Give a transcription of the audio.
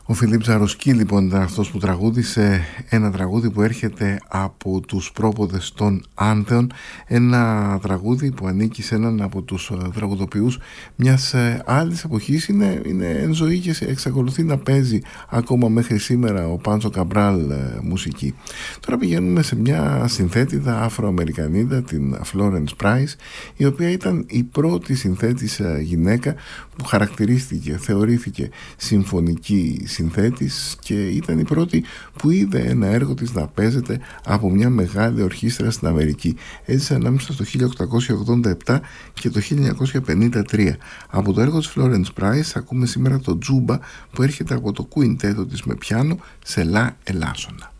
Ο Φιλίπ Ζαροσκή λοιπόν ήταν αυτός που τραγούδισε ένα τραγούδι που έρχεται από τους πρόποδες των Άνθεων, ένα τραγούδι που ανήκει σε έναν από τους τραγουδοποιούς μιας άλλης εποχής. Είναι εν ζωή και εξακολουθεί να παίζει ακόμα μέχρι σήμερα ο Πάντσο Καμπράλ μουσική. Τώρα πηγαίνουμε σε μια συνθέτηδα Αφροαμερικανίδα, την Florence Price, η οποία ήταν η πρώτη συνθέτης γυναίκα που χαρακτηρίστηκε, θεωρήθηκε συμφωνική συνθέτης και ήταν η πρώτη που είδε ένα έργο της να παίζεται από μια μεγάλη ορχήστρα στην Αμερική. Έζησε ανάμεσα στο 1887 και το 1953. Από το έργο της Florence Price ακούμε σήμερα το Τζούμπα που έρχεται από το κουιντέτο της με πιάνο σε λα ελάσσονα.